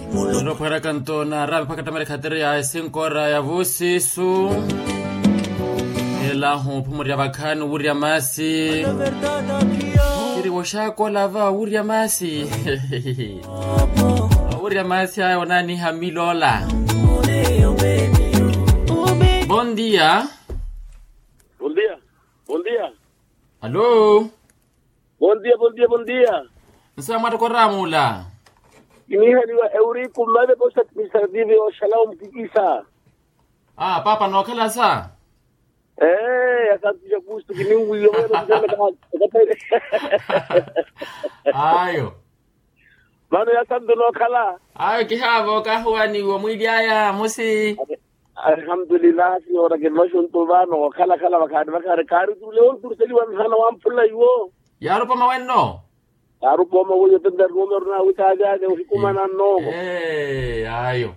no para cantona rap pakata mare khateria 5 hora ya vusisu ela ho phumuri abakhani uri ya masi kiri woshako lava uri ya masi uri ya masi ayo nani hamilola. Bom dia. Bom dia. Bom dia. Alô? Bom dia, bom dia, bom dia. Nsama tokoramula. Inihaniwa Eurico mave posa misadivi o shalom kikisa. Ah, papa no kala sa. Akatisha kustu kiningu yo Ayo. Mano ya santo no kala. Ayo kihavo kahwani wa mwidiaya musi. Alhamdulillah si ora ke mashun to bano kala bakare karu tule on turseli wan hana wan pulla yo. Yaro pa mawenno. Yaro pa mawenno tender gomer na utaja de hukumana no. Ayo.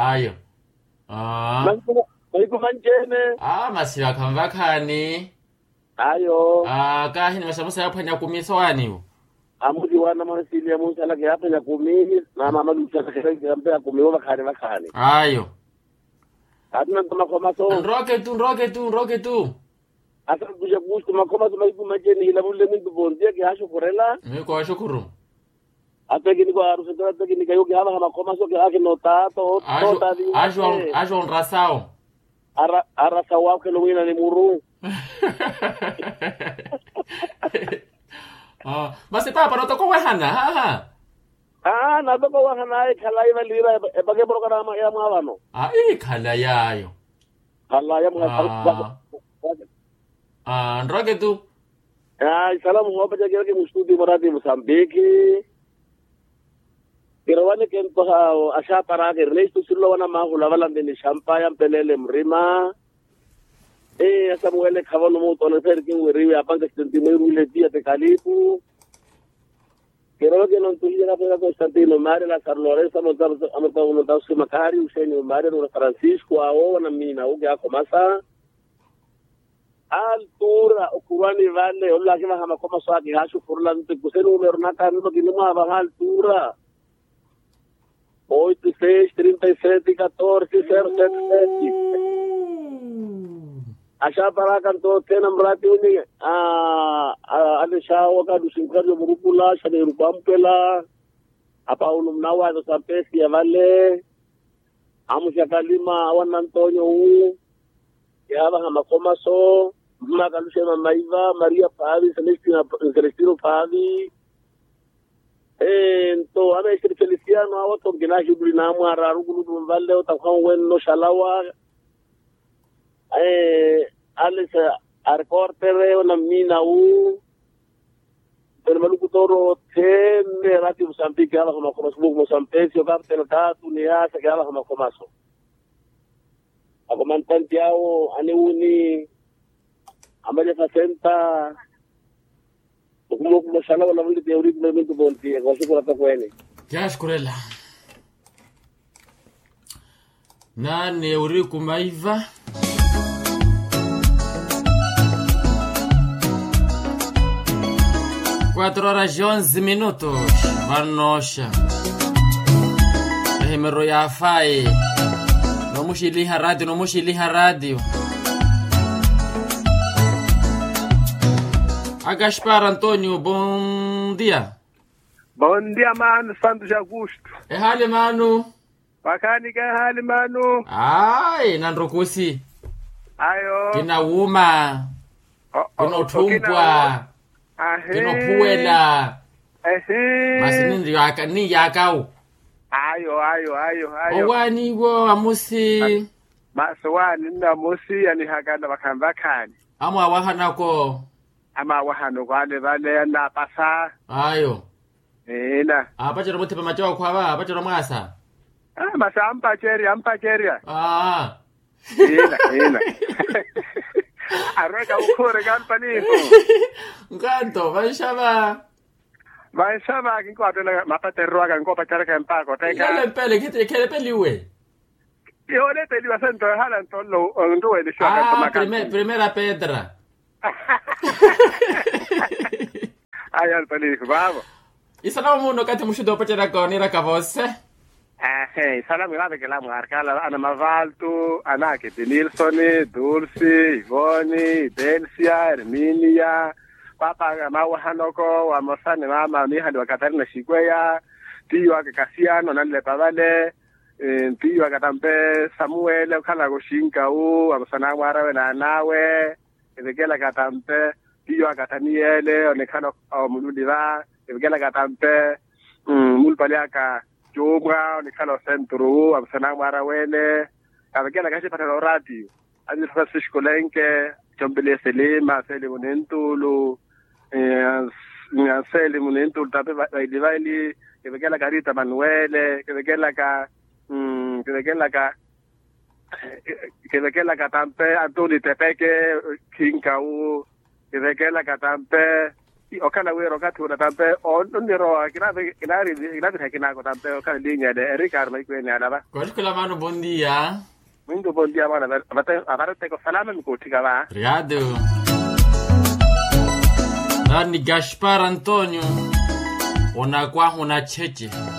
Maiku manjene. Masiwa kamvakani. Ayo. Kahini masamusa yapanya kumiswani. Amudi wana masili ya musa lake yapanya kumini na mama lucha kare yapanya kumiwa bakare. Ayo. Atna tuma koma so. Roke tu. Asa kuja kustu makoma so maiku manjene ila bulle mindu bondia ke hasho korela. Ko shukuru. Ategi ko aru setra ategi kayo ke hala makoma so ke ake nota to di. Ajo rasao. Arasa wa ke lo wina ni muru. Basi papa no toko wehana. Na toko wehana ai khalai valira e bage programa ya mawano. Khala yayo. Khala ya mwa. Nroke tu. Salamu wa paja ke mustudi maradi Mozambique. Kirawane kento asha para ke resto silo wana mahula valande ni champagne pelele mrima. Samuel khavano mo tone ferkin weriwe apanga sentimeru le dia te kalipu. Kirawane non tuliera para Constantino Mare la Carloresa amata uno da su Macari Eugenio Mare no Francisco ao na mina o ya komasa. Altura okurani vale olla que baja como swagi hashu furlante kusenu mernata no kinuma baja altura 8 6 37 14 07 Asha para canto tenam rati uni ale shawo ka dusinkario burupula shane rupampela apa unum nawa do sampesi vale amusha kalima awan Antonio ya baja makoma so Magalushema Maiva, Maria Pavi, Celestino Pavi. To ana Feliciano awato ginashi bulinamu ararugu valle utakwan wenno shalawa. Alice arcortere na mina per maluku toro tenne rati Mozambique ala kama Mozambique yo kapte na tatu ni asa ala kama komaso. Ako mantanti yao aniuni Amalia Facenta como sala wala vile teori movimento bonti kwa shukura kwa kweli Kyashkurela Nane Eurico Maiva 4 horas e 11 minutos Vanosha Hemero ya fai No mushiliha radio Gaspar Antônio, bom dia. Bom dia, mano, Santos Augusto. Hali manu. Bakani ka hali manu. Nandrokusi. Ayo. Kina uma. Kina utumpwa. Kina puela. Masini ni yakau. Ayo. Owani wo amusi. Maswani na musi yani hakana bakambakani. Amwa wahanako. Ama wahano kwale vale na pasa. Ayo. Ina. Apachero mutepa macho kwa apachero mwasa. Masa ampacheria. Ina. Arrega ukore kampani. Nganto vanshaba. Vanshaba kinkwatela mapaterwa kankopa charaka mpako teka. Yale pele kele peliwe. Yole peliwa sento hala ntolo ndowe de shaka tomaka. Primera pedra. Ai al palico, bravo. Isalamu muno kati mushudo pachera konira kavose. salamu ngabe ke la mwarkala ana Mavaltu, ana ke Nilsson, Dulce, Ivone, Delcia, Herminia, papa mawa hanoko wa mosane mama ni hadi Katarina Shikweya, tiyo akakasiano nale pavale, tiyo akatampe Samuel ukala goshinka u amsana mwarawe na nawe, evekela katampe tiyo akataniele onekano muludira, evekela katampe mulpale aka Jumra onekano centro amsana mwarawele, evekela kashi patalo radio, adi Francisco Lenke, Chombele Selema, Selemo Nentulu, Selemo Nentulu tape vaili, kevekela Carita Manuele, kevekela ka tampe Antoni Tepeke, Kinkau, kevekela ka tampe okana wero katu na tampe onero kinari kinako tampe okana linya de Ricardo ikwene alaba. Qual mano buon dia. Muito bom dia, mano. Agora tem que falar mesmo contigo, va? Obrigado. Dani Gaspar Antonio. Una cheche.